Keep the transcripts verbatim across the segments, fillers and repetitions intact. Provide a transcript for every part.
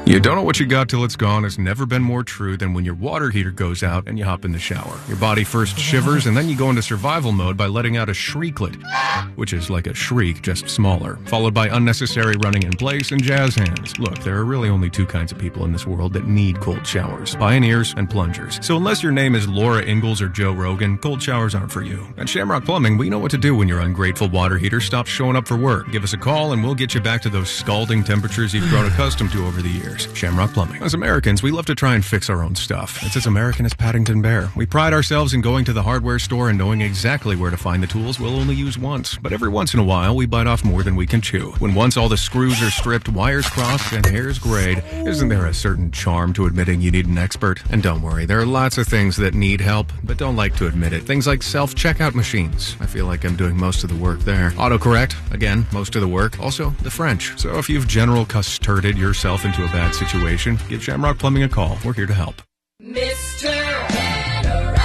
You don't know what you got till it's gone has never been more true than when your water heater goes out and you hop in the shower. Your body first shivers and then you go into survival mode by letting out a shrieklet, which is like a shriek, just smaller, followed by unnecessary running in place and jazz hands. Look, there are really only two kinds of people in this world that need cold showers, pioneers and plungers. So unless your name is Laura Ingalls or Joe Rogan, cold showers aren't for you. At Shamrock Plumbing, we know what to do when your ungrateful water heater stops showing up for work. Give us a call and we'll get you back to those scalding temperatures you've grown accustomed to over the years. Shamrock Plumbing. As Americans, we love to try and fix our own stuff. It's as American as Paddington Bear. We pride ourselves in going to the hardware store and knowing exactly where to find the tools we'll only use once. But every once in a while, we bite off more than we can chew. When once all the screws are stripped, wires crossed, and hairs grayed, isn't there a certain charm to admitting you need an expert? And don't worry, there are lots of things that need help, but don't like to admit it. Things like self-checkout machines. I feel like I'm doing most of the work there. Autocorrect. Again, most of the work. Also, the French. So if you've general custarded yourself into a bad situation, give Shamrock Plumbing a call. We're here to help. Mister Generous.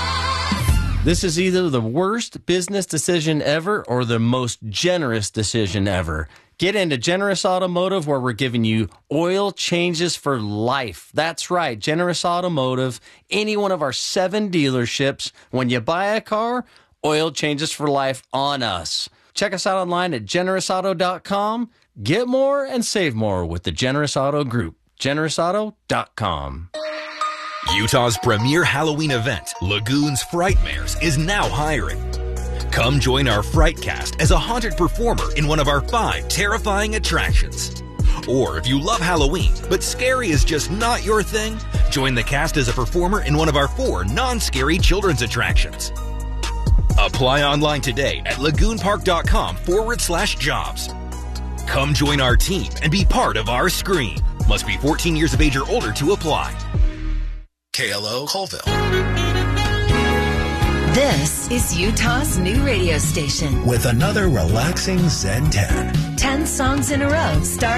This is either the worst business decision ever or the most generous decision ever. Get into Generous Automotive, where we're giving you oil changes for life. That's right, Generous Automotive. Any one of our seven dealerships, when you buy a car, oil changes for life on us. Check us out online at generous auto dot com. Get more and save more with the Generous Auto Group. generous auto dot com. Utah's premier Halloween event, Lagoons Frightmares, is now hiring. Come join our Frightcast as a haunted performer in one of our five terrifying attractions. Or if you love Halloween, but scary is just not your thing, join the cast as a performer in one of our four non-scary children's attractions. Apply online today at lagoonpark.com forward slash jobs. Come join our team and be part of our scream. Must be fourteen years of age or older to apply. K L O Colville. This is Utah's new radio station. With another relaxing Zen ten. Ten songs in a row, starting